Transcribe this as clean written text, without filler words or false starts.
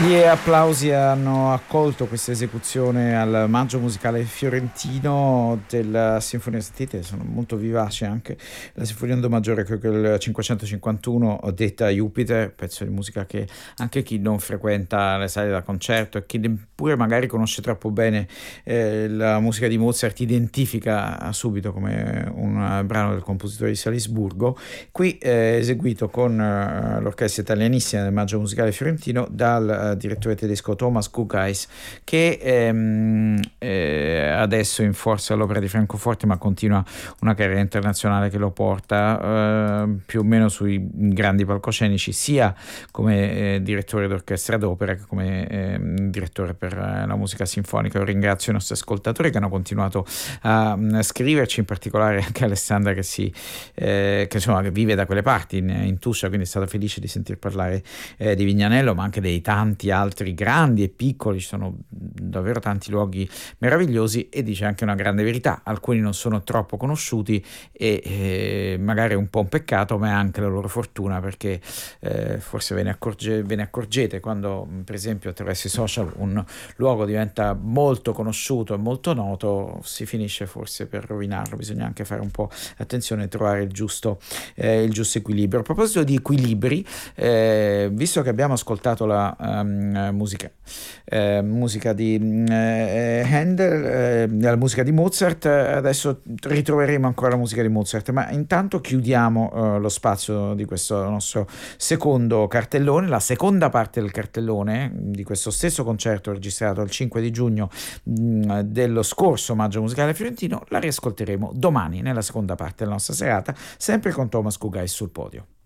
Gli applausi hanno accolto questa esecuzione al Maggio Musicale Fiorentino della Sinfonia. Sentite, sono molto vivace anche la Sinfonia in Do maggiore, credo che il 551, detta Jupiter, pezzo di musica che anche chi non frequenta le sale da concerto e chi neppure magari conosce troppo bene la musica di Mozart identifica subito come un brano del compositore di Salisburgo, qui eseguito con l'orchestra italianissima del Maggio Musicale Fiorentino dal direttore tedesco Thomas Kuhgeis, che adesso in forza all'Opera di Francoforte, ma continua una carriera internazionale che lo porta più o meno sui grandi palcoscenici, sia come direttore d'orchestra d'opera che come direttore per la musica sinfonica. Io ringrazio i nostri ascoltatori che hanno continuato a scriverci, in particolare anche Alessandra che insomma che vive da quelle parti in Tuscia, quindi è stata felice di sentir parlare di Vignanello, ma anche dei tanti altri grandi e piccoli. Ci sono davvero tanti luoghi meravigliosi, e dice anche una grande verità: alcuni non sono troppo conosciuti e magari è un po' un peccato, ma è anche la loro fortuna, perché forse ve ne accorgete quando, per esempio, attraverso i social un luogo diventa molto conosciuto e molto noto, si finisce forse per rovinarlo. Bisogna anche fare un po' attenzione e trovare il giusto equilibrio. A proposito di equilibri, visto che abbiamo ascoltato la musica di Handel, la musica di Mozart, adesso ritroveremo ancora la musica di Mozart, ma intanto chiudiamo lo spazio di questo nostro secondo cartellone, la seconda parte del cartellone di questo stesso concerto registrato il 5 di giugno dello scorso Maggio Musicale Fiorentino. La riascolteremo domani nella seconda parte della nostra serata, sempre con Thomas Kuhgeis sul podio.